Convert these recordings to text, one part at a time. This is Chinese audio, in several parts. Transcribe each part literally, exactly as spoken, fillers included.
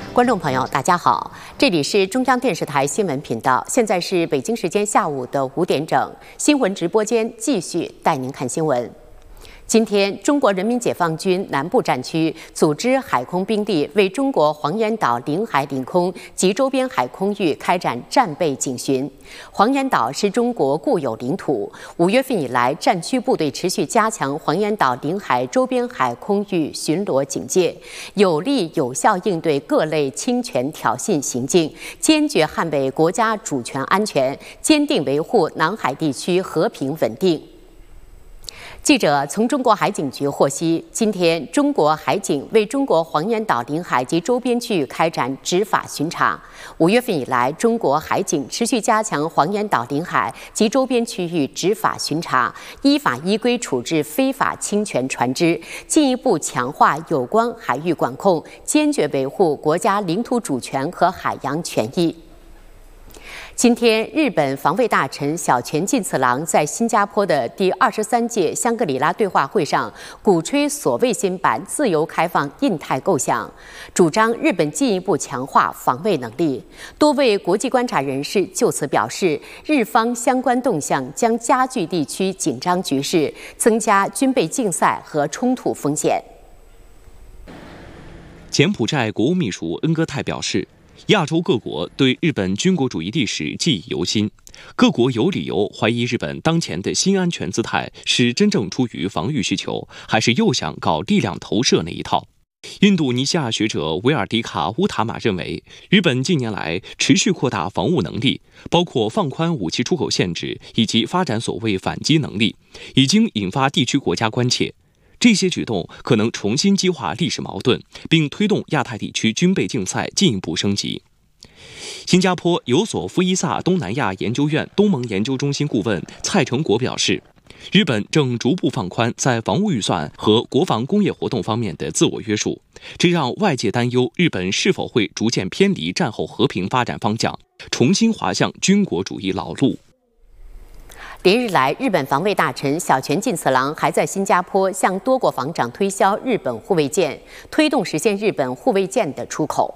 观众朋友，大家好，这里是中央电视台新闻频道，现在是北京时间下午的五点整，新闻直播间继续带您看新闻。今天，中国人民解放军南部战区组织海空兵力为中国黄岩岛领海领空及周边海空域开展战备警巡。黄岩岛是中国固有领土，五月份以来，战区部队持续加强黄岩岛领海周边海空域巡逻警戒，有力有效应对各类侵权挑衅行径，坚决捍卫国家主权安全，坚定维护南海地区和平稳定。记者从中国海警局获悉，今天中国海警为中国黄岩岛领海及周边区域开展执法巡查。五月份以来，中国海警持续加强黄岩岛领海及周边区域执法巡查，依法依规处置非法侵权船只，进一步强化有关海域管控，坚决维护国家领土主权和海洋权益。今天，日本防卫大臣小泉进次郎在新加坡的第二十三届香格里拉对话会上，鼓吹所谓新版自由开放印太构想，主张日本进一步强化防卫能力。多位国际观察人士就此表示，日方相关动向将加剧地区紧张局势，增加军备竞赛和冲突风险。 柬埔寨国务秘书恩戈泰表示，亚洲各国对日本军国主义历史记忆犹新，各国有理由怀疑日本当前的新安全姿态是真正出于防御需求，还是又想搞力量投射那一套。印度尼西亚学者维尔迪卡·乌塔玛认为，日本近年来持续扩大防务能力，包括放宽武器出口限制以及发展所谓反击能力，已经引发地区国家关切。这些举动可能重新激化历史矛盾，并推动亚太地区军备竞赛进一步升级。新加坡尤索夫伊萨东南亚研究院东盟研究中心顾问蔡成国表示，日本正逐步放宽在防务预算和国防工业活动方面的自我约束，这让外界担忧日本是否会逐渐偏离战后和平发展方向，重新滑向军国主义老路。 连日来，日本防卫大臣小泉进次郎还在新加坡向多国防长推销日本护卫舰，推动实现日本护卫舰的出口。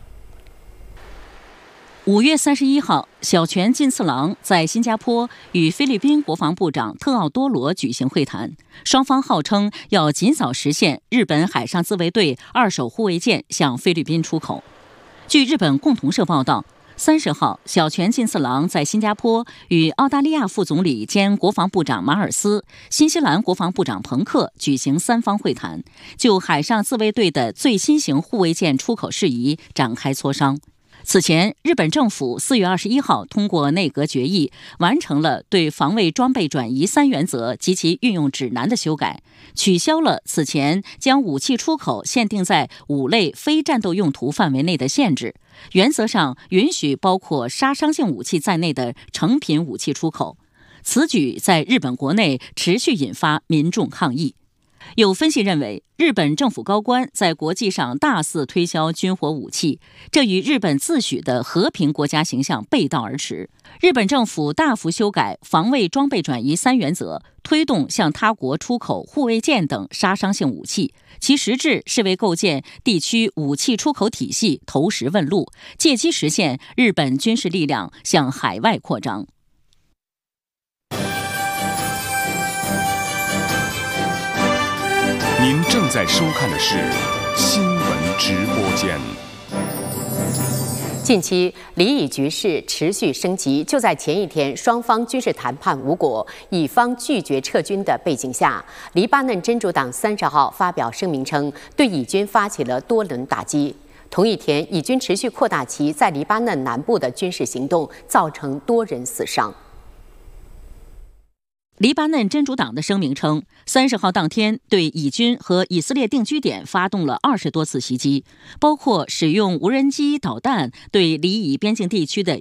五月三十一号，小泉进次郎在新加坡与菲律宾国防部长特奥多罗举行会谈，双方号称要尽早实现日本海上自卫队二手护卫舰向菲律宾出口。据日本共同社报道，三十号，小泉进次郎在新加坡与澳大利亚副总理兼国防部长马尔斯、新西兰国防部长彭克举行三方会谈，就海上自卫队的最新型护卫舰出口事宜展开磋商。此前，日本政府四月二十一号通过内阁决议，完成了对防卫装备转移三原则及其运用指南的修改，取消了此前将武器出口限定在五类非战斗用途范围内的限制，原则上允许包括杀伤性武器在内的成品武器出口。此举在日本国内持续引发民众抗议。有分析认为，日本政府高官在国际上大肆推销军火武器，这与日本自诩的和平国家形象背道而驰。日本政府大幅修改防卫装备转移三原则，推动向他国出口护卫舰等杀伤性武器，其实质是为构建地区武器出口体系投石问路，借机实现日本军事力量向海外扩张。 您正在收看的是新闻直播间。 近期，黎以局势持续升级。就在前一天，双方军事谈判无果，以方拒绝撤军的背景下，黎巴嫩真主党三十号发表声明称，对以军发起了多轮打击。同一天，以军持续扩大其在黎巴嫩南部的军事行动，造成多人死伤。 黎巴嫩真主党的声明称，三十号当天对以军和以色列定居点发动了二十多次袭击，包括使用无人机导弹对黎以边境地区的